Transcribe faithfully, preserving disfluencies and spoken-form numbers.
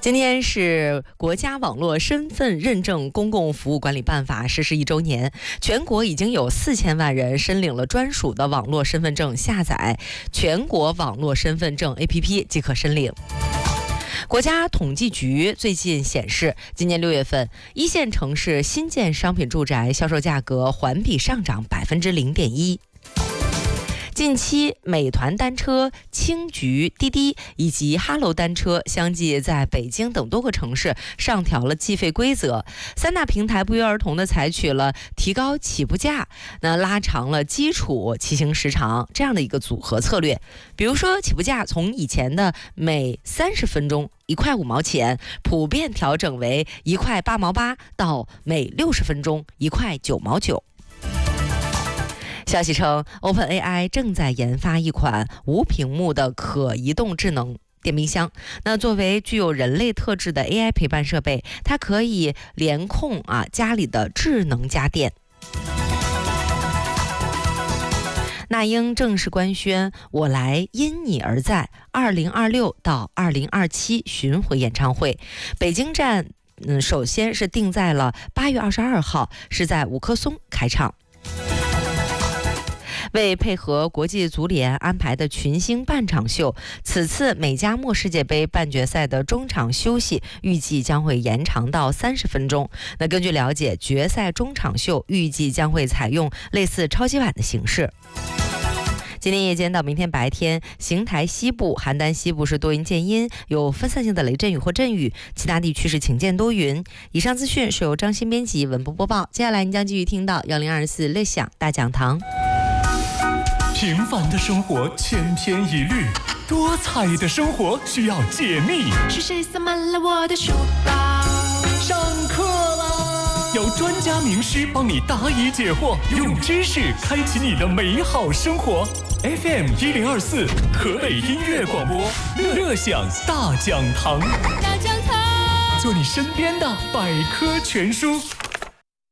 今天是国家网络身份认证公共服务管理办法实施一周年，全国已经有四千万人申领了专属的网络身份证，下载全国网络身份证 A P P 即可申领。国家统计局最近显示，今年六月份，一线城市新建商品住宅销售价格环比上涨百分之零点一。近期，美团单车、青桔、滴滴以及哈喽单车相继在北京等多个城市上调了计费规则。三大平台不约而同地采取了提高起步价、那拉长了基础骑行时长这样的一个组合策略。比如说，起步价从以前的每三十分钟一块五毛钱，普遍调整为一块八毛八到每六十分钟一块九毛九。消息称 ，OpenAI 正在研发一款无屏幕的可移动智能电冰箱。那作为具有人类特质的 A I 陪伴设备，它可以联控啊家里的智能家电。那英正式官宣《我来因你而在》二零二六到二零二七巡回演唱会，北京站嗯首先是定在了八月二十二号，是在五棵松开唱。为配合国际足联安排的群星半场秀，此次美加墨世界杯半决赛的中场休息预计将会延长到三十分钟。那根据了解，决赛中场秀预计将会采用类似超级碗的形式。今天夜间到明天白天，邢台西部、邯郸西部是多云见阴，有分散性的雷阵雨或阵雨，其他地区是晴间多云。以上资讯是由张鑫编辑，文播播报。接下来您将继续听到幺零二四乐享大讲堂。 平凡的生活千篇一律，多彩的生活需要解密。 是谁塞满了我的书包？ 上课啦！有专家名师帮你答疑解惑，用知识开启你的美好生活。F M 一零二四，河北音乐广播，乐享大讲堂。 大讲堂， 做你身边的百科全书。